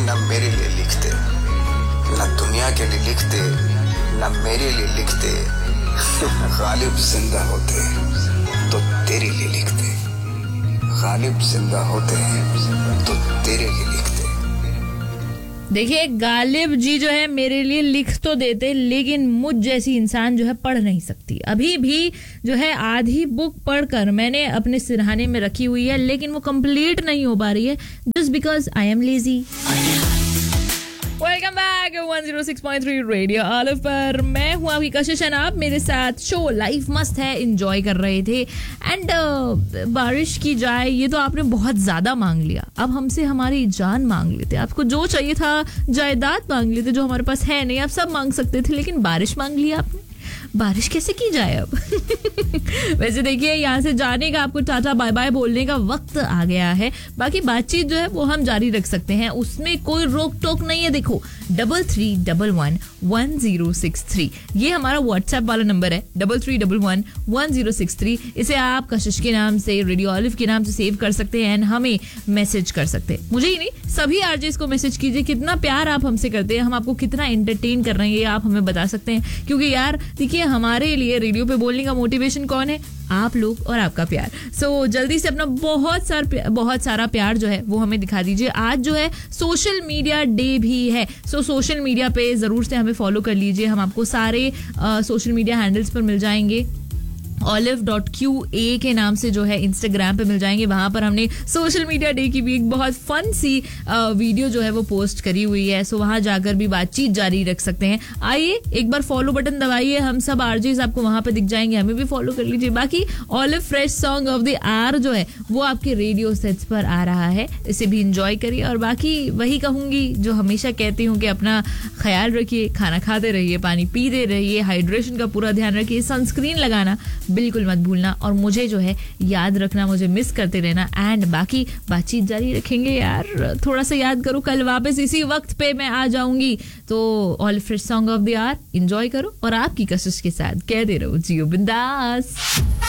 ना मेरे लिए लिखते, ना दुनिया के लिए लिखते, ना मेरे लिए लिखते। गालिब जिंदा होते तो तेरे लिए लिखते, गालिब जिंदा होते तो तेरे लिए लिखते। देखिए, गालिब जी जो है मेरे लिए लिख तो देते, लेकिन मुझ जैसी इंसान जो है पढ़ नहीं सकती। अभी भी जो है आधी बुक पढ़कर मैंने अपने सिरहाने में रखी हुई है, लेकिन वो कंप्लीट नहीं हो पा रही है, just because I am lazy. Welcome back 106.3 radio olive पर। मैं हूँ आपकी कशिश और आप मेरे साथ शो लाइफ मस्त है एंजॉय कर रहे थे। एंड बारिश की जाए ये तो आपने बहुत ज्यादा मांग लिया, अब हमसे हमारी जान मांग लेते। आपको जो चाहिए था जायदाद मांग लेते, जो हमारे पास है नहीं, आप सब मांग सकते थे, लेकिन बारिश मांग लिया आपने। बारिश कैसे की जाए अब? वैसे देखिए, यहाँ से जाने का, आपको टाटा बाय बाय बोलने का वक्त आ गया है। बाकी बातचीत जो है वो हम जारी रख सकते हैं, उसमें कोई रोक टोक नहीं है। देखो 33111063 ये हमारा व्हाट्सएप वाला नंबर है, 33111063। इसे आप कशिश के नाम से, रेडियो ऑलिव के नाम से सेव कर सकते हैं एंड हमें मैसेज कर सकते हैं। मुझे ही नहीं, सभी आरजेस को मैसेज कीजिए। कितना प्यार आप हमसे करते हैं, हम आपको कितना एंटरटेन कर रहे हैं, ये आप हमें बता सकते हैं। क्योंकि यार देखिए, हमारे लिए रेडियो पे बोलने का मोटिवेशन कौन है? आप लोग और आपका प्यार। सो जल्दी से अपना बहुत सारा प्यार जो है वो हमें दिखा दीजिए। आज जो है सोशल मीडिया डे भी है, सो सोशल मीडिया पे जरूर से हमें फॉलो कर लीजिए। हम आपको सारे सोशल मीडिया हैंडल्स पर मिल जाएंगे। olive.qa के नाम से जो है इंस्टाग्राम पे मिल जाएंगे। वहां पर हमने सोशल मीडिया डे की भी एक बहुत फन सी वीडियो जो है वो पोस्ट करी हुई है, सो वहां जाकर भी बातचीत जारी रख सकते हैं। आइए एक बार फॉलो बटन दबाइए, हम सब आरजेस आपको वहां पे दिख जाएंगे, हमें भी फॉलो कर लीजिए। बाकी olive fresh song of the our जो है वो आपके रेडियो सेट्स पर आ रहा है, इसे भी इंजॉय करिए। और बाकी वही कहूंगी जो हमेशा कहती हूँ कि अपना ख्याल रखिए, खाना खाते रहिए, पानी पीते रहिए, हाइड्रेशन का पूरा ध्यान रखिए, सनस्क्रीन लगाना बिल्कुल मत भूलना, और मुझे जो है याद रखना, मुझे मिस करते रहना। एंड बाकी बातचीत जारी रखेंगे यार। थोड़ा सा याद करो, कल वापस इसी वक्त पे मैं आ जाऊंगी। तो all fresh song of the our enjoy करो और आपकी कशिश के साथ कहते रहो जियो बिंदास।